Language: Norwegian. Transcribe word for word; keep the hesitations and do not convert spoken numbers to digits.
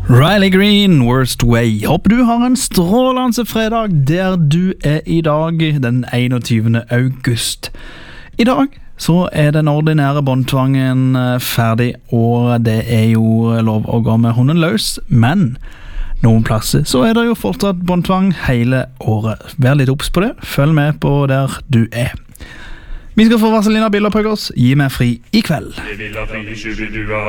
Riley Green, Worst Way. Håper du har en strålende fredag der du er i dag, den enogtyvende august. I dag så er den ordinære båndtvangen ferdig, og det er jo lov å gå med hunden løs, men noen plasser så er det jo fortsatt båndtvang hele året. Vær litt obs på det, følg med på der du er. Vi skal få Vazelina Bilopphøggers, gi meg fri i kveld.